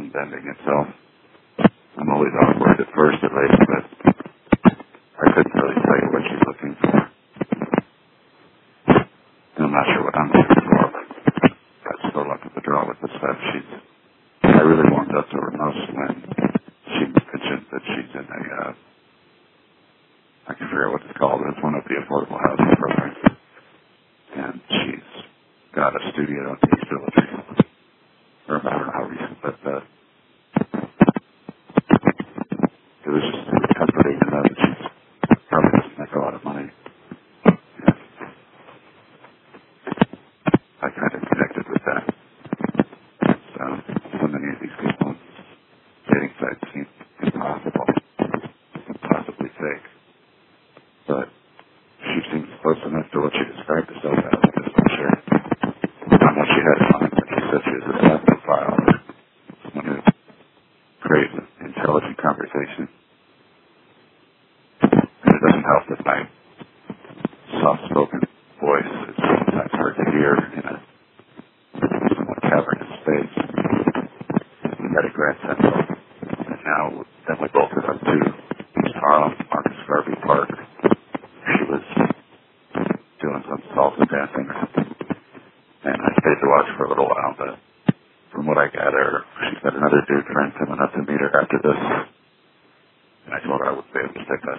phone bending itself. I'm always awkward at first at least, but I couldn't really tell you what she's looking for. I'm not sure what I'm looking for, but that's still luck of the draw with the stuff. I really warmed up to her most when she mentioned that she's in I can figure out what it's called. It's one of the affordable housing programs. And she's got a studio in the East Village. Or I don't know how recent, but it was just comforting to know that she's probably doesn't make a lot of money. And I kind of connected with that. So many of these people on dating sites seem impossible, impossibly fake. But she seems close enough to what she described herself as, just for sure. I don't know what she had in mind when she said she was a staff profile, or someone who creates an intelligent conversation. And it doesn't help that my soft-spoken voice is sometimes hard to hear in a somewhat cavernous space. We met at Grand Central, and now then we both went to East Harlem, Marcus Garvey Park. She was doing some salsa dancing or something, and I stayed to watch for a little while, but from what I gather, she's got another dude friend coming up to meet her after this, and I told her I would be able to stick that